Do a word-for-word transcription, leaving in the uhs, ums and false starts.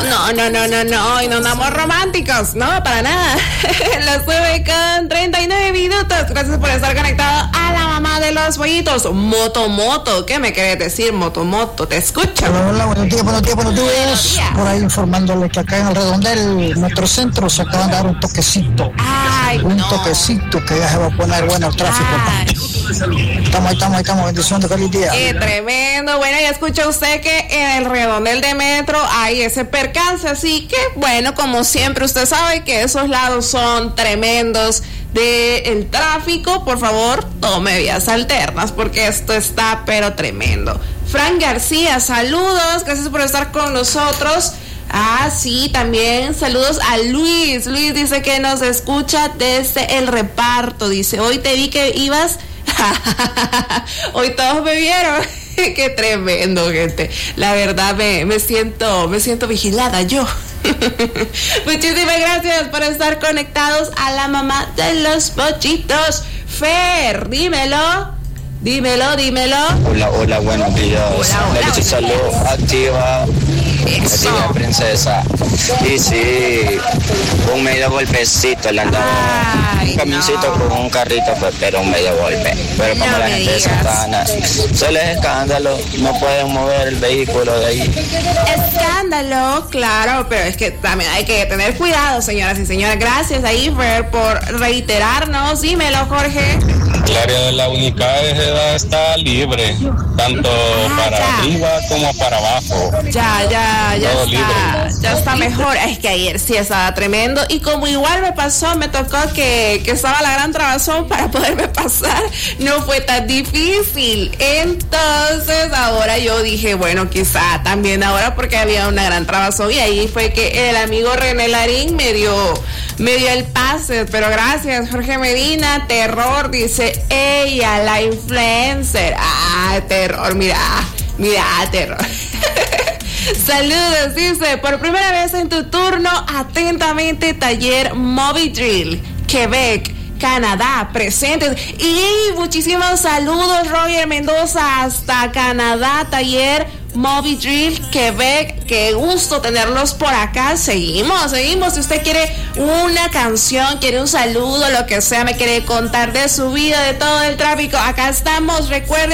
No, no, no, no, no, y no andamos románticos, no, para nada. Las nueve con treinta y nueve minutos. Gracias por estar conectado a la mamá de los pollitos. Moto, moto, ¿qué me querés decir, moto, moto? Te escucho. Hola, hola, buenos días, buenos días, buenos días. Buenos días. Por ahí informándole que acá en el Redondel, Metrocentro, se acaban de dar un toquecito. Ay, un no. toquecito que ya se va a poner bueno el tráfico. Ay. Estamos ahí, estamos ahí, estamos. Bendición de feliz día. Qué tremendo. Bueno, ya escucha usted que en el Redondel de Metro hay ese percance, así que, bueno, como siempre, usted sabe que esos lados son tremendos del tráfico. Por favor, tome vías alternas porque esto está pero tremendo. Frank García, saludos, gracias por estar con nosotros. Ah, sí, también saludos a Luis. Luis dice que nos escucha desde el reparto. Dice, hoy te vi que ibas. Hoy todos me vieron. Qué tremendo, gente. La verdad me, me siento, me siento vigilada yo. Muchísimas gracias por estar conectados a la mamá de los pollitos. Fer, dímelo. Dímelo, dímelo. Hola, hola, buenos días. Hola, hola, La que se salió activa. Eso. María princesa. Y sí, un medio golpecito le han dado. Ay, Un camioncito no. con un carrito, pues, pero un medio golpe. Pero como No la me gente de digas. Santa Ana, se les escándalo, no pueden mover el vehículo de ahí. Escándalo, claro, pero es que también hay que tener cuidado, señoras y señores. Gracias ahí, Fer, por reiterarnos. Dímelo, Jorge. El área de la Unicaja está libre, tanto Ah, para ya. arriba como para abajo. Ya, ya, ya Todo está, libre. ya está mejor. Es que ayer sí estaba tremendo y como igual me pasó, me tocó que, que estaba la gran trabazón para poderme pasar. No fue tan difícil. Entonces ahora yo dije, bueno, quizá también ahora porque había una gran trabazón y ahí fue que el amigo René Larín me dio, me dio el pase. Pero gracias, Jorge Medina. Terror, dice ella, la influencer. Ah, terror, mira, mira, terror. Saludos, dice, por primera vez en tu turno, atentamente, Taller Moby Drill, Quebec, Canadá, presentes. Y muchísimos saludos, Roger Mendoza, hasta Canadá, Taller Moby Drill, Quebec. Qué gusto tenerlos por acá. Seguimos, seguimos. Si usted quiere una canción, quiere un saludo, lo que sea, me quiere contar de su vida, de todo el tráfico, acá estamos. Recuerde